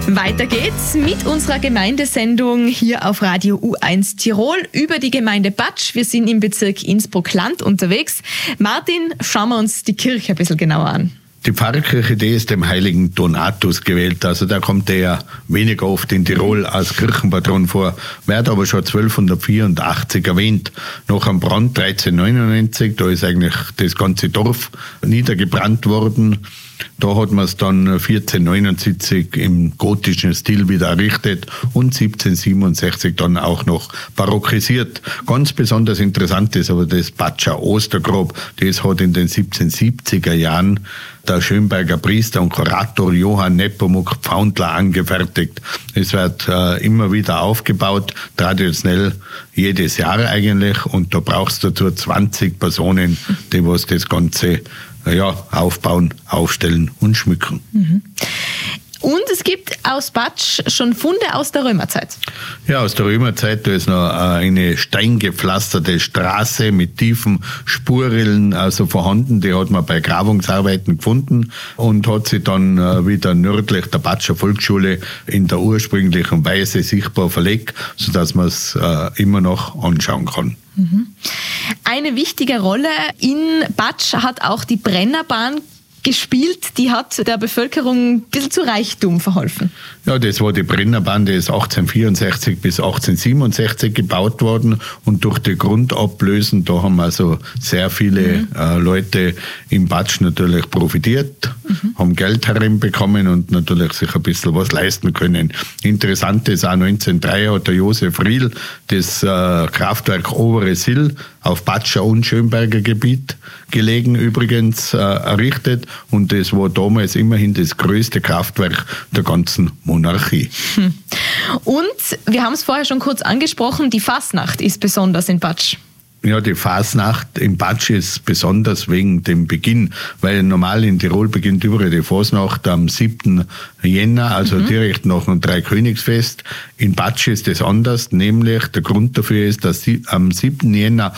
Weiter geht's mit unserer Gemeindesendung hier auf Radio U1 Tirol über die Gemeinde Batsch. Wir sind im Bezirk Innsbruck-Land unterwegs. Martin, schauen wir uns die Kirche ein bisschen genauer an. Die Pfarrkirche, die ist dem heiligen Donatus gewählt. Also da kommt der ja weniger oft in Tirol als Kirchenpatron vor, wird aber schon 1284 erwähnt. Nach einem Brand 1399, da ist eigentlich das ganze Dorf niedergebrannt worden. Da hat man es dann 1479 im gotischen Stil wieder errichtet und 1767 dann auch noch barockisiert. Ganz besonders interessant ist aber das Batscher Ostergrab. Das hat in den 1770er Jahren der Schönberger Priester und Kurator Johann Nepomuk Pfaundler angefertigt. Es wird immer wieder aufgebaut, traditionell jedes Jahr eigentlich, und da brauchst du dazu 20 Personen, die was das Ganze aufbauen, aufstellen und schmücken. Und es gibt aus Batsch schon Funde aus der Römerzeit. Ja, aus der Römerzeit, da ist noch eine steingepflasterte Straße mit tiefen Spurrillen vorhanden. Die hat man bei Grabungsarbeiten gefunden und hat sie dann wieder nördlich der Batscher Volksschule in der ursprünglichen Weise sichtbar verlegt, sodass man es immer noch anschauen kann. Eine wichtige Rolle in Batsch hat auch die Brennerbahn gespielt. Die hat der Bevölkerung ein bisschen zu Reichtum verholfen. Ja, das war die Brennerbahn, die ist 1864 bis 1867 gebaut worden, und durch die Grundablösen, da haben also sehr viele Leute im Batsch natürlich profitiert, haben Geld hereinbekommen und natürlich sich ein bisschen was leisten können. Interessant ist auch, 1903 hat der Josef Riel das Kraftwerk Obere Sill auf Batscher und Schönberger Gebiet gelegen übrigens errichtet, und das war damals immerhin das größte Kraftwerk der ganzen Monarchie. Und wir haben es vorher schon kurz angesprochen, die Fasnacht ist besonders in Batsch. Ja, die Fasnacht in Batsch ist besonders wegen dem Beginn, weil normal in Tirol beginnt überall die Fasnacht am 7. Jänner, also direkt nach dem Dreikönigsfest. In Batsch ist es anders, nämlich der Grund dafür ist, dass am 7. Jänner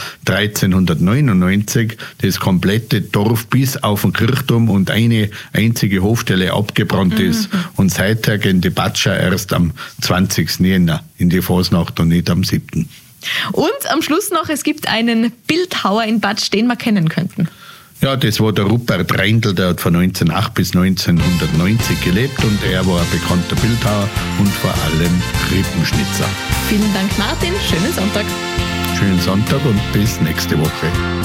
1399 das komplette Dorf bis auf den Kirchturm und eine einzige Hofstelle abgebrannt ist. Und seither gehen die Batscher erst am 20. Jänner in die Fasnacht und nicht am 7. Und am Schluss noch, es gibt einen Bildhauer in Batsch, den wir kennen könnten. Ja, das war der Rupert Reindl, der hat von 1908 bis 1990 gelebt, und er war ein bekannter Bildhauer und vor allem Krippenschnitzer. Vielen Dank, Martin. Schönen Sonntag. Schönen Sonntag und bis nächste Woche.